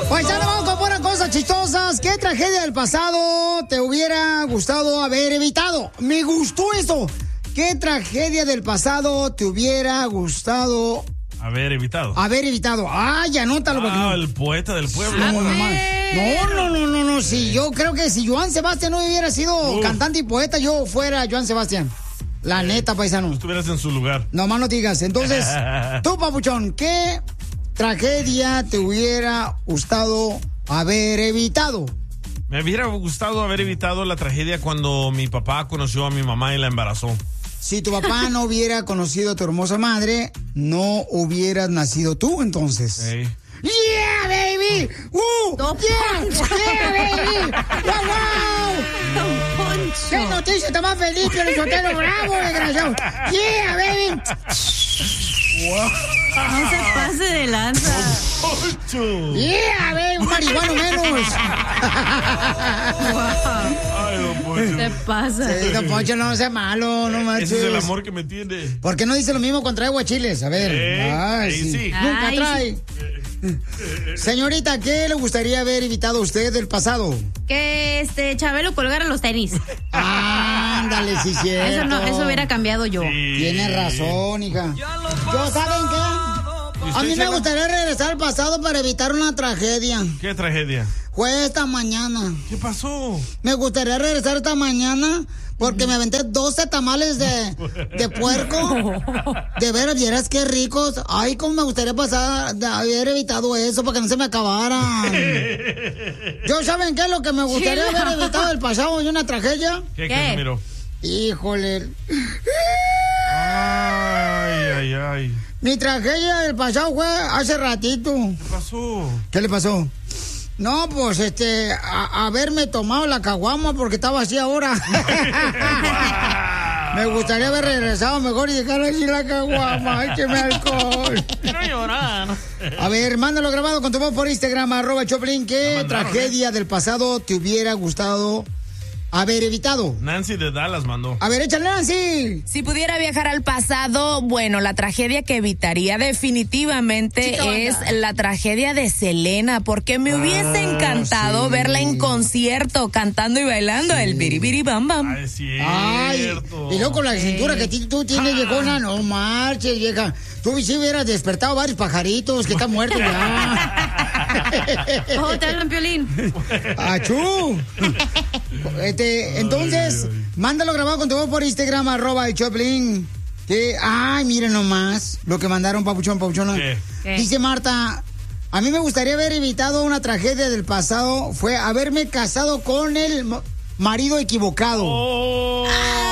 Pues ya nos vamos con buenas cosas chistosas. ¿Qué tragedia del pasado te hubiera gustado haber evitado? Me gustó eso. ¿Qué tragedia del pasado te hubiera gustado haber evitado? Ay, anótalo. El poeta del pueblo. No. Sí, yo creo que si Joan Sebastián no hubiera sido cantante y poeta, yo fuera Joan Sebastián. La neta, paisano. Tú estuvieras en su lugar. No más no digas. Entonces, tú, papuchón, ¿qué tragedia te hubiera gustado haber evitado? Me hubiera gustado haber evitado la tragedia cuando mi papá conoció a mi mamá y la embarazó. Si tu papá no hubiera conocido a tu hermosa madre, no hubieras nacido tú, entonces. Hey. ¡Yeah, baby! ¡Yeah, baby! ¡Wow! ¡Qué noticia está más feliz que el Sotelo Bravo, desgraciado! ¡Yeah, baby! Wow. No se pase de lanza. ¡Yeah, baby! ¡Un marihuano menos! Ay, don Poncho. Se pasa. Sí, don Poncho, no sea malo, no manches. Ese es el amor que me tiene. ¿Por qué no dice lo mismo cuando trae aguachiles? A ver. Sí. Nunca trae. Sí. Señorita, ¿qué le gustaría haber evitado a usted del pasado? Que Chabelo colgara los tenis. Ándale, sí, cierto. Eso hubiera cambiado yo. Sí. Tienes razón, hija. ¿Yo saben qué? A mí me gustaría regresar al pasado para evitar una tragedia. ¿Qué tragedia? Fue esta mañana. ¿Qué pasó? Me gustaría regresar esta mañana porque me aventé 12 tamales de puerco. De veras, vieras qué ricos. Ay, cómo me gustaría pasar de haber evitado eso para que no se me acabaran. ¿Yo saben qué es lo que me gustaría haber evitado del pasado y una tragedia? ¿Qué? Casimiro? Híjole. Ay. Mi tragedia del pasado fue hace ratito. ¿Qué pasó? ¿Qué le pasó? No, pues, haberme tomado la caguama porque estaba así ahora. Me gustaría haber regresado mejor y dejar así la caguama. Écheme alcohol. Quiero llorar. A ver, mándalo grabado con tu voz por Instagram, @Choplin. ¿Qué tragedia del pasado te hubiera gustado haber evitado? Nancy de Dallas mandó. A ver, échale, Nancy. Si pudiera viajar al pasado, bueno, la tragedia que evitaría definitivamente es la tragedia de Selena, porque me hubiese encantado verla en concierto, cantando y bailando el biribiri bam bam. Ay, es cierto. Ay, y luego con la cintura que tú tienes, viejona, no marches, vieja. Tú sí hubieras despertado varios pajaritos que están muertos ya. Te hablan, Piolín. ¡Achú! Entonces, mándalo grabado con tu voz por Instagram, @Choplin. Ay, miren nomás lo que mandaron, papuchona. ¿Qué? Dice Marta, a mí me gustaría haber evitado una tragedia del pasado, fue haberme casado con el marido equivocado.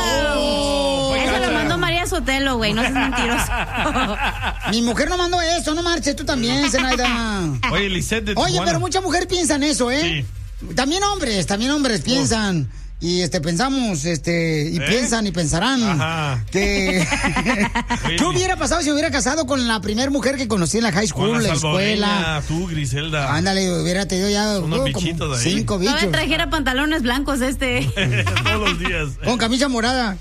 Eso lo mandó María Sotelo, güey, no seas mentiroso. Mi mujer no mandó eso, no marches, tú también, Zenaida. Oye, Lisette de Tijuana. Oye, pero muchas mujeres piensan eso, ¿eh? Sí. También hombres piensan. Y pensamos, y piensan y pensarán. Ajá. Que ¿qué hubiera pasado si hubiera casado con la primera mujer que conocí en la high school, Con la escuela? salvadoreña, tú, Griselda. Ándale, hubiera tenido ya Unos bichitos como ahí. 5 bichos. No me trajera pantalones blancos Todos los días. Con camisa morada.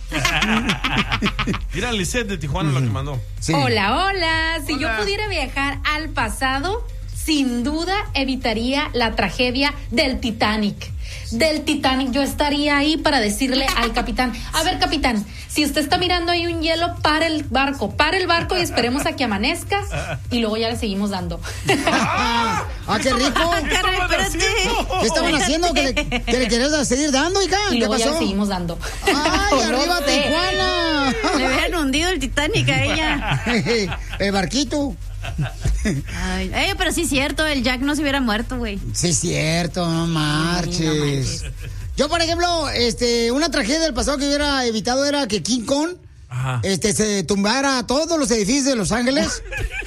Mira, Lisette de Tijuana lo que mandó. Sí. Hola. Si yo pudiera viajar al pasado, sin duda evitaría la tragedia del Titanic. Yo estaría ahí para decirle al capitán, a ver, capitán, si usted está mirando ahí un hielo, para el barco y esperemos a que amanezca y luego ya le seguimos dando. Qué rico. Caray, espérate. ¿Qué estaban haciendo? ¿Que le querías seguir dando, hija? Y ¿Qué luego ya pasó? le seguimos dando. ¡Ay, arriba No sé. Tijuana! Le hubieran hundido el Titanic a ella. El barquito. Ay, pero sí es cierto, el Jack no se hubiera muerto, güey. Sí, es cierto, no marches. Yo, por ejemplo, una tragedia del pasado que hubiera evitado era que King Kong se tumbara a todos los edificios de Los Ángeles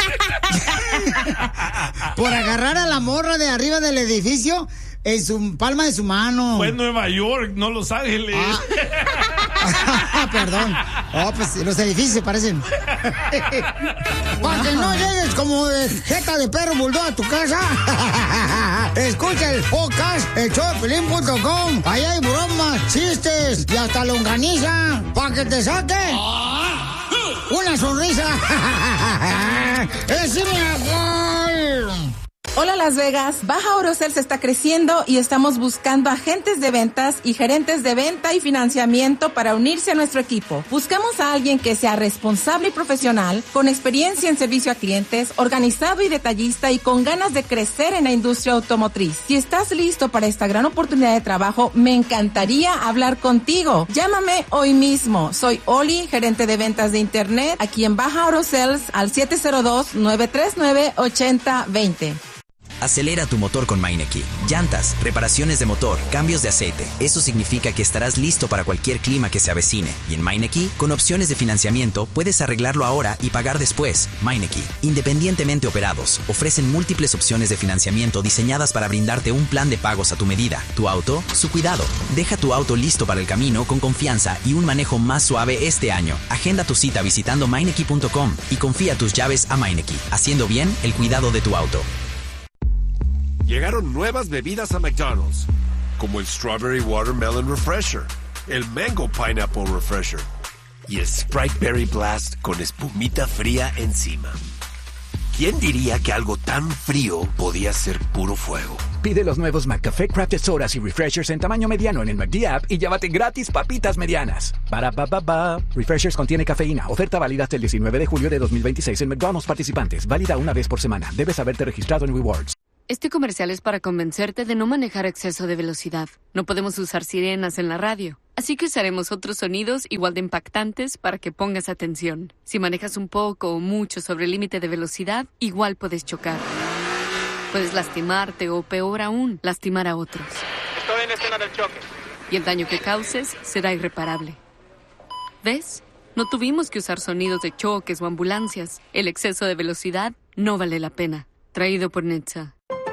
por agarrar a la morra de arriba del edificio en su palma de su mano. Fue en Nueva York, no Los Ángeles. Perdón. Pues los edificios se parecen. Para que no llegues como de jeta de perro bulldog a tu casa. Escucha el podcast, elshowdepiolín.com. Ahí hay bromas, chistes y hasta longaniza. Para que te saque una sonrisa. ¡Es mi amor! Hola Las Vegas, Baja Orocels está creciendo y estamos buscando agentes de ventas y gerentes de venta y financiamiento para unirse a nuestro equipo. Buscamos a alguien que sea responsable y profesional, con experiencia en servicio a clientes, organizado y detallista y con ganas de crecer en la industria automotriz. Si estás listo para esta gran oportunidad de trabajo, me encantaría hablar contigo. Llámame hoy mismo. Soy Oli, gerente de ventas de Internet, aquí en Baja Orocels al 702-939-8020. Acelera tu motor con Meineke. Llantas, reparaciones de motor, cambios de aceite. Eso significa que estarás listo para cualquier clima que se avecine. Y en Meineke, con opciones de financiamiento, puedes arreglarlo ahora y pagar después. Meineke, independientemente operados, ofrecen múltiples opciones de financiamiento diseñadas para brindarte un plan de pagos a tu medida. Tu auto, su cuidado. Deja tu auto listo para el camino con confianza y un manejo más suave este año. Agenda tu cita visitando Meineke.com y confía tus llaves a Meineke, haciendo bien el cuidado de tu auto. Llegaron nuevas bebidas a McDonald's, como el Strawberry Watermelon Refresher, el Mango Pineapple Refresher y el Sprite Berry Blast con espumita fría encima. ¿Quién diría que algo tan frío podía ser puro fuego? Pide los nuevos McCafé Crafted Sodas y Refreshers en tamaño mediano en el McD App y llévate gratis papitas medianas. Refreshers contiene cafeína. Oferta válida hasta el 19 de julio de 2026 en McDonald's participantes. Válida una vez por semana. Debes haberte registrado en Rewards. Este comercial es para convencerte de no manejar a exceso de velocidad. No podemos usar sirenas en la radio, así que usaremos otros sonidos igual de impactantes para que pongas atención. Si manejas un poco o mucho sobre el límite de velocidad, igual puedes chocar. Puedes lastimarte o, peor aún, lastimar a otros. Estoy en la escena del choque. Y el daño que causes será irreparable. ¿Ves? No tuvimos que usar sonidos de choques o ambulancias. El exceso de velocidad no vale la pena. Traído por NHTSA.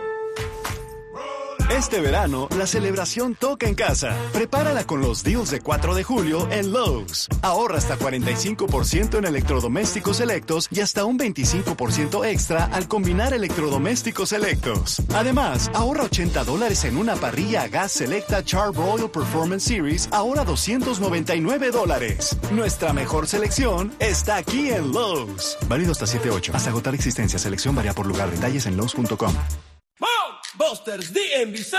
Este verano, la celebración toca en casa. Prepárala con los deals de 4 de julio en Lowe's. Ahorra hasta 45% en electrodomésticos selectos y hasta un 25% extra al combinar electrodomésticos selectos. Además, ahorra $80 en una parrilla a gas selecta Char-Broil Performance Series, ahora $299. Nuestra mejor selección está aquí en Lowe's. Válido hasta 7/8. Hasta agotar existencia. Selección varía por lugar. Detalles en Lowe's.com. Busters DMV